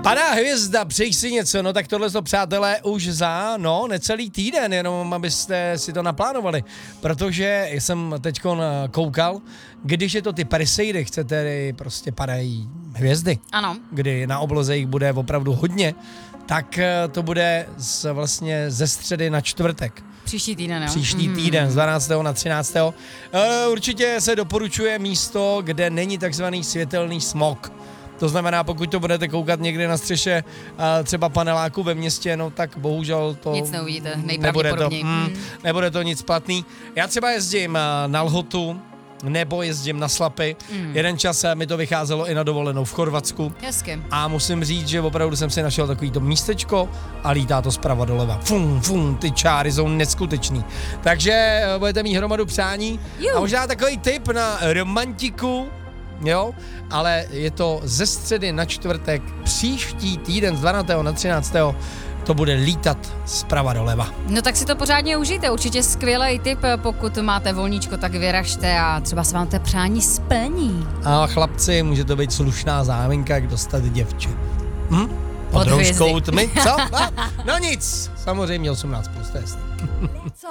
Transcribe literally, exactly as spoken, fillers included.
Pana hvězda, přeji si něco, no tak tohle to, přátelé, už za, no, necelý týden, jenom abyste si to naplánovali, protože jsem teďkon koukal, když je to ty Perseidy, chcete, prostě padají hvězdy. Ano. Kdy na obloze jich bude opravdu hodně, tak to bude z, vlastně ze středy na čtvrtek. Příští týden, jo? Příští mm. týden, z dvanáctého na třináctého Určitě se doporučuje místo, kde není takzvaný světelný smog. To znamená, pokud to budete koukat někde na střeše třeba paneláku ve městě, no tak bohužel to... Nic neuvidíte, nebude to, nejpravděpodobněji. mm, nebude to nic platný. Já třeba jezdím na Lhotu, nebo jezdím na Slapy. Mm. Jeden čas mi to vycházelo i na dovolenou v Chorvatsku. Hezky. A musím říct, že opravdu jsem si našel takovýto místečko a lítá to zprava doleva. Fum, fum, ty čáry jsou neskutečný. Takže budete mít hromadu přání. Juh. A možná takový tip na romantiku, jo, ale je to ze středy na čtvrtek, příští týden z dvanáctého na třináctého to bude lítat zprava doleva. No tak si to pořádně užijte, určitě skvělý tip, pokud máte volníčko, tak vyražte a třeba se vám to přání splní. A chlapci, může to být slušná záminka, jak dostat děvče. Hm? Pod Pod rouškou tmy, co? No, no nic, samozřejmě osmnáct plus, to je jasný.